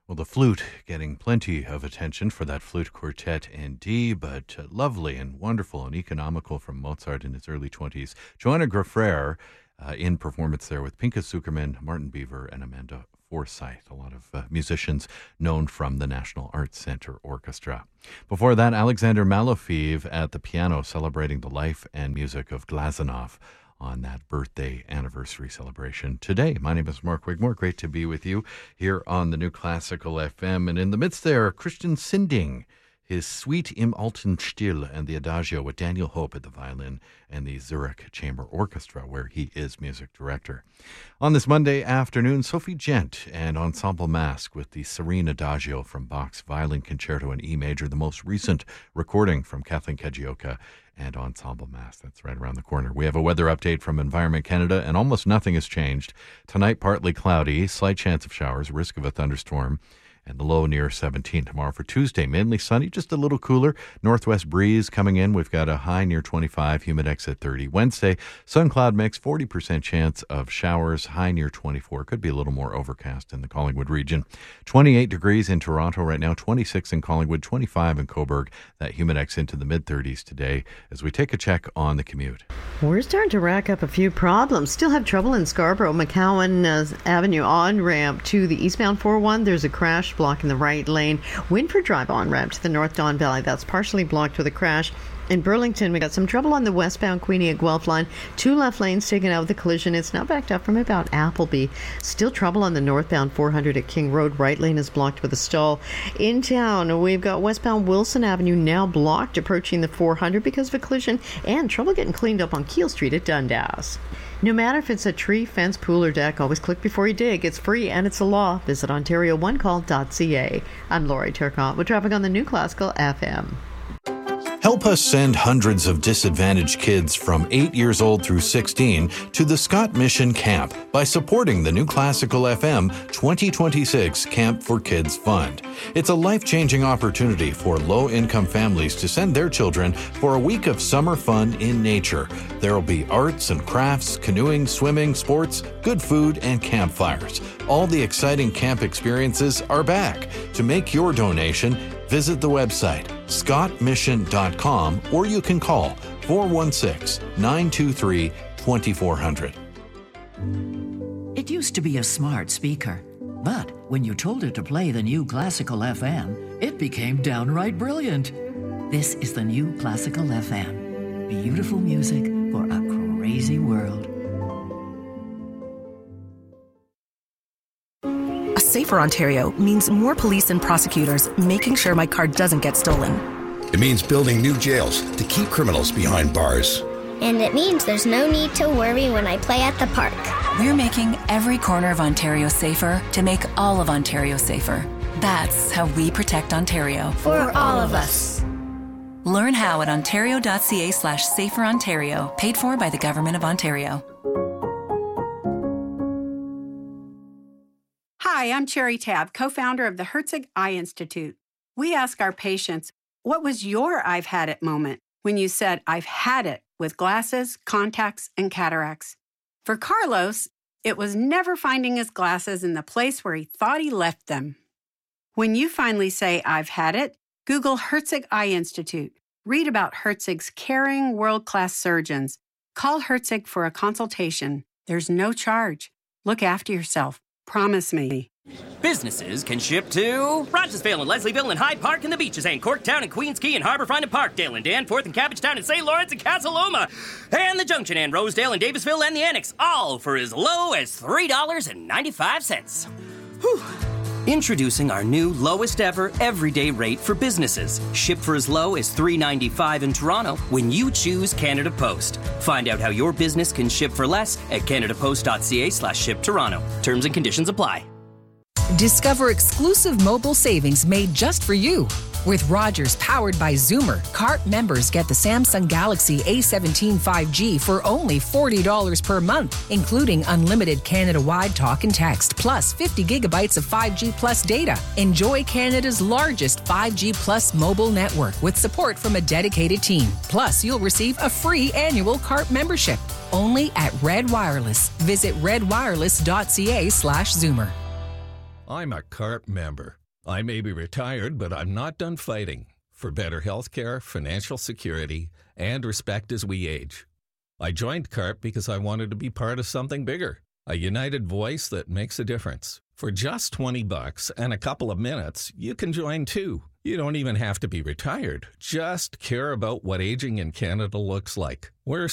Well, the flute getting plenty of attention for that flute quartet in D, but lovely and wonderful and economical from Mozart in his early 20s. Joanna Grafrère in performance there with Pinka Zukerman, Martin Beaver, and Amanda Forsyth, a lot of musicians known from the National Arts Centre Orchestra. Before that, Alexander Malofeev at the piano celebrating the life and music of Glazunov on that birthday anniversary celebration today. My name is Mark Wigmore. Great to be with you here on the New Classical FM. And in the midst there, Christian Sinding, his Suite im Alten Stil and the Adagio with Daniel Hope at the violin and the Zurich Chamber Orchestra, where he is music director. On this Monday afternoon, Sophie Gent and Ensemble Masque with the Serene Adagio from Bach's Violin Concerto in E major, the most recent recording from Kathleen Kajioka and Ensemble Masque. That's right around the corner. We have a weather update from Environment Canada, and almost nothing has changed. Tonight, partly cloudy, slight chance of showers, risk of a thunderstorm, and the low near 17. Tomorrow for Tuesday, mainly sunny, just a little cooler. Northwest breeze coming in. We've got a high near 25, humidex at 30. Wednesday, sun cloud mix, 40% chance of showers, high near 24. Could be a little more overcast in the Collingwood region. 28 degrees in Toronto right now, 26 in Collingwood, 25 in Cobourg. That humidex into the mid-30s today as we take a check on the commute. We're starting to rack up a few problems. Still have trouble in Scarborough. McCowan Avenue on-ramp to the eastbound 401. There's a crash blocking the right lane. Winford Drive on-ramp to the North Don Valley. That's partially blocked with a crash. In Burlington, we got some trouble on the westbound Queenie at Guelph line. 2 left lanes taken out with the collision. It's now backed up from about Appleby. Still trouble on the northbound 400 at King Road. Right lane is blocked with a stall. In town, we've got westbound Wilson Avenue now blocked approaching the 400 because of a collision, and trouble getting cleaned up on Keele Street at Dundas. No matter if it's a tree, fence, pool, or deck, always click before you dig. It's free and it's a law. Visit OntarioOneCall.ca. I'm Laurie Turcotte with traffic on the New Classical FM. Help us send hundreds of disadvantaged kids from 8 years old through 16 to the Scott Mission Camp by supporting the New Classical FM 2026 Camp for Kids Fund. It's a life-changing opportunity for low-income families to send their children for a week of summer fun in nature. There will be arts and crafts, canoeing, swimming, sports, good food, and campfires. All the exciting camp experiences are back. To make your donation, visit the website scottmission.com, or you can call 416-923-2400. It used to be a smart speaker, but when you told it to play the New Classical FM, it became downright brilliant. This is the New Classical FM. Beautiful music for a crazy world. A safer Ontario means more police and prosecutors making sure my car doesn't get stolen. It means building new jails to keep criminals behind bars. And it means there's no need to worry when I play at the park. We're making every corner of Ontario safer to make all of Ontario safer. That's how we protect Ontario. For all of us. Learn how at ontario.ca/saferontario, paid for by the Government of Ontario. Hi, I'm Cherry Tabb, co-founder of the Herzig Eye Institute. We ask our patients, what was your I've had it moment when you said, I've had it with glasses, contacts, and cataracts? For Carlos, it was never finding his glasses in the place where he thought he left them. When you finally say, I've had it, Google Herzig Eye Institute. Read about Herzig's caring, world-class surgeons. Call Herzig for a consultation. There's no charge. Look after yourself. Promise me. Businesses can ship to Rochesville and Leslieville and Hyde Park and the Beaches and Corktown and Queens Quay and Harbourfront and Parkdale and Danforth and Cabbagetown and St. Lawrence and Casa Loma and the Junction and Rosedale and Davisville and the Annex, all for as low as $3.95. Whew. Introducing our new lowest ever everyday rate for businesses. Ship for as low as $3.95 in Toronto when you choose Canada Post. Find out how your business can ship for less at canadapost.ca/ship-Toronto. Terms and conditions apply. Discover exclusive mobile savings made just for you. With Rogers powered by Zoomer, CART members get the Samsung Galaxy A17 5G for only $40 per month, including unlimited Canada-wide talk and text, plus 50 gigabytes of 5G plus data. Enjoy Canada's largest 5G plus mobile network with support from a dedicated team. Plus, you'll receive a free annual CART membership. Only at Red Wireless. Visit redwireless.ca/Zoomer. I'm a CARP member. I may be retired, but I'm not done fighting for better health care, financial security, and respect as we age. I joined CARP because I wanted to be part of something bigger, a united voice that makes a difference. For just $20 and a couple of minutes, you can join too. You don't even have to be retired. Just care about what aging in Canada looks like. We're